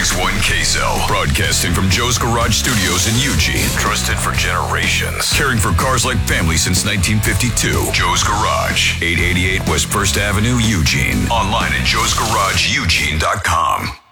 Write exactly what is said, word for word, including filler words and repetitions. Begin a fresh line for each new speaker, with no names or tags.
X one Queso. Broadcasting from Joe's Garage Studios in Eugene. Trusted for generations. Caring for cars like family since nineteen fifty-two. Joe's Garage. eight eighty-eight West First Avenue, Eugene. Online at joes garage eugene dot com.